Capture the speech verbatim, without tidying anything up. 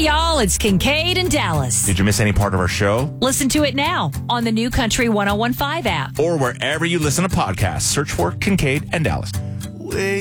Hey, y'all, it's Kincaid and Dallas. Did you miss any part of our show? Listen to it now on the new Country one oh one five app. Or wherever you listen to podcasts. Search for Kincaid and Dallas.